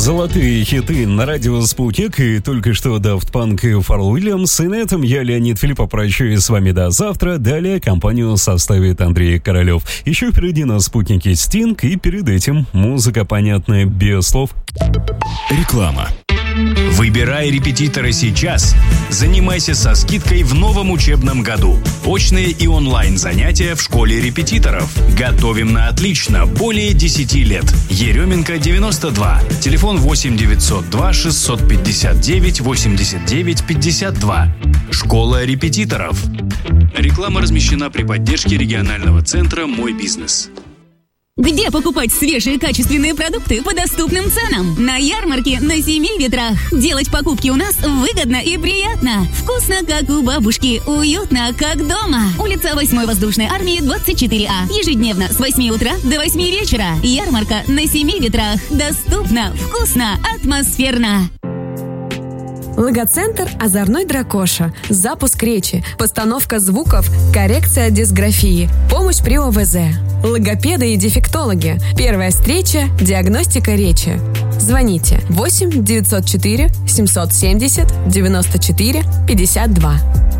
Золотые хиты на радио «Спутник», и только что Daft Punk и Фаррелл Уильямс. И на этом я, Леонид Филиппов, прощаюсь с вами до завтра. Далее компанию составит Андрей Королев. Еще впереди на «Спутнике» Стинг, и перед этим музыка, понятная без слов. Реклама. Выбирай репетитора сейчас. Занимайся со скидкой в новом учебном году. Очные и онлайн занятия в школе репетиторов. Готовим на отлично. Более 10 лет. Еременко, 92. Телефон 8 902 659 89 52. Школа репетиторов. Реклама размещена при поддержке регионального центра «Мой бизнес». Где покупать свежие качественные продукты по доступным ценам? На ярмарке на Семи ветрах. Делать покупки у нас выгодно и приятно. Вкусно, как у бабушки. Уютно, как дома. Улица 8-й воздушной армии, 24А. Ежедневно с 8 утра до 8 вечера. Ярмарка на Семи ветрах. Доступно, вкусно, атмосферно. Логоцентр «Озорной дракоша». Запуск речи, постановка звуков, коррекция дисграфии, помощь при ОВЗ. Логопеды и дефектологи. Первая встреча, диагностика речи. Звоните 8 904 770 94 52.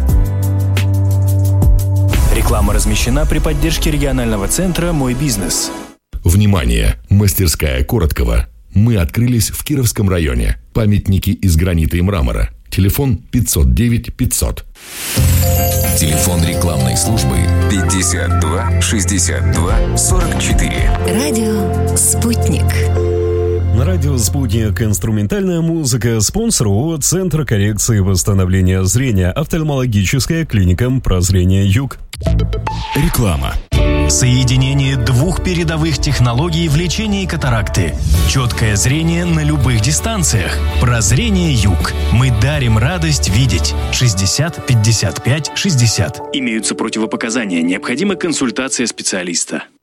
Реклама размещена при поддержке регионального центра «Мой бизнес». Внимание! Мастерская Короткова. Мы открылись в Кировском районе. Памятники из гранита и мрамора. Телефон 509 500. Телефон рекламной службы 52 62 44. Радио «Спутник». На радио «Спутник» инструментальная музыка. Спонсор ООО «Центр коррекции и восстановления зрения». Офтальмологическая клиника «Прозрение Юг». Реклама. Соединение двух передовых технологий в лечении катаракты. Четкое зрение на любых дистанциях. Прозрение Юг. Мы дарим радость видеть. 60 55 60. Имеются противопоказания. Необходима консультация специалиста.